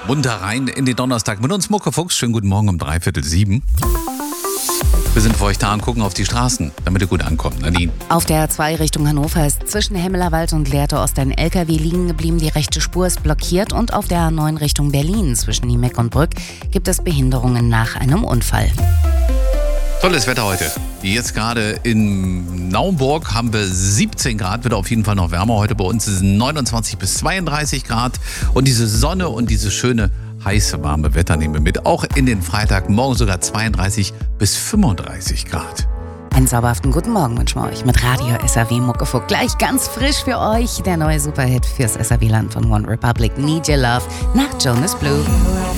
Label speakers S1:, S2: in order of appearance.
S1: munter rein in den Donnerstag mit uns Muckefuchs. Schönen guten Morgen um 6:45. Wir sind für euch da und gucken auf die Straßen, damit ihr gut ankommt. Nadine.
S2: Auf der A2 Richtung Hannover ist zwischen Hemmelerwald und Lehrte Ost ein LKW liegen geblieben. Die rechte Spur ist blockiert und auf der A9 Richtung Berlin zwischen Niemeck und Brück gibt es Behinderungen nach einem Unfall.
S1: Tolles Wetter heute. Jetzt gerade in Naumburg haben wir 17 Grad, wird auf jeden Fall noch wärmer. Heute bei uns ist es 29 bis 32 Grad. Und diese Sonne und dieses schöne, heiße, warme Wetter nehmen wir mit. Auch in den Freitag, morgen sogar 32 bis 35 Grad.
S2: Einen zauberhaften guten Morgen wünschen wir euch mit Radio SAW Muckefuck. Gleich ganz frisch für euch der neue Superhit fürs SAW-Land von One Republic, Need Your Love nach Jonas Blue.